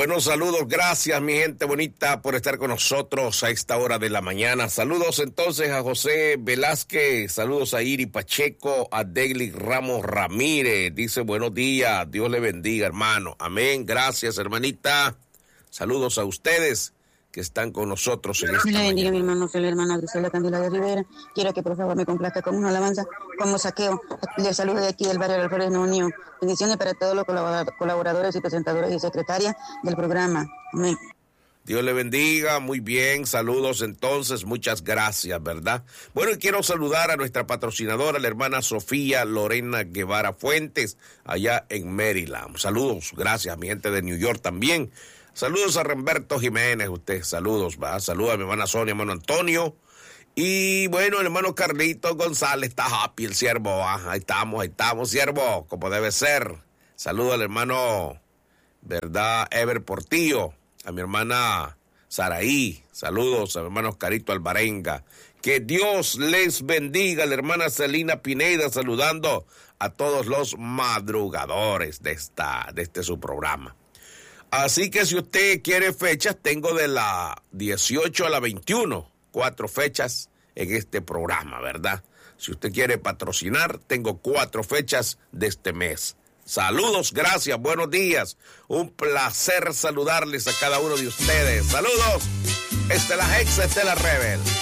Buenos saludos, gracias mi gente bonita por estar con nosotros a esta hora de la mañana. Saludos entonces a José Velázquez, saludos a Iri Pacheco, a Degli Ramos Ramírez, dice buenos días, Dios le bendiga hermano, amén, gracias hermanita, saludos a ustedes que están con nosotros en esta mañana. Le bendiga mi hermano, soy la hermana Grisela Candela de Rivera, quiero que por favor me complazca con una alabanza como Saqueo, le saludo de aquí del barrio de las Flores de Unión, bendiciones para todos los colaboradores y presentadores y secretarias del programa, amén. Dios le bendiga, muy bien, saludos entonces, muchas gracias, ¿verdad? Bueno, y quiero saludar a nuestra patrocinadora, la hermana Sofía Lorena Guevara Fuentes, allá en Maryland. Saludos, gracias, mi gente de New York también. Saludos a Remberto Jiménez, usted, saludos, ¿va? Saludos a mi hermana Sonia, hermano Antonio. Y bueno, el hermano Carlito González, está happy el siervo, ¿va? Ahí estamos, siervo, como debe ser. Saludos al hermano, ¿verdad? Ever Portillo, a mi hermana Saraí, saludos a mi hermano Oscarito Alvarenga. Que Dios les bendiga, la hermana Celina Pineda, saludando a todos los madrugadores de su programa. Así que si usted quiere fechas, tengo de la 18 a la 21, 4 fechas en este programa, ¿verdad? Si usted quiere patrocinar, tengo 4 fechas de este mes. Saludos, gracias, buenos días. Un placer saludarles a cada uno de ustedes. Saludos. Esta es la Hexa, esta es la Rebel.